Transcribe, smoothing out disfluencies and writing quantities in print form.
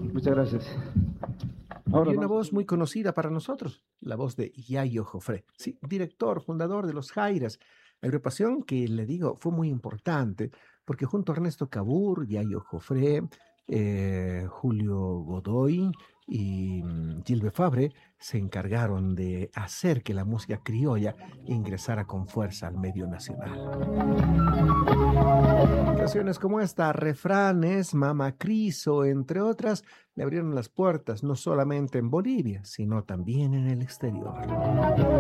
Muchas gracias. Ahora Y una vamos a voz hacer muy conocida para nosotros, la voz de Yayo Jofré, sí, director, fundador de Los Jairas, agrupación que le digo fue muy importante porque junto a Ernesto Cabur, Yayo Jofré, Julio Godoy y Gilbe Fabre se encargaron de hacer que la música criolla ingresara con fuerza al medio nacional. Canciones como esta, refranes, Mama Criso, entre otras, le abrieron las puertas no solamente en Bolivia, sino también en el exterior.